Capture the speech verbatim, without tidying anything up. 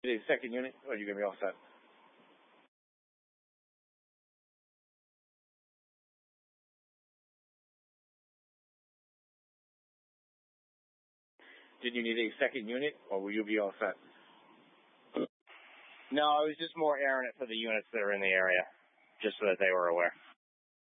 The second unit, or are you going to be all set? Did you need a second unit, or will you be all set? No, I was just more airing it for the units that are in the area, just so that they were aware.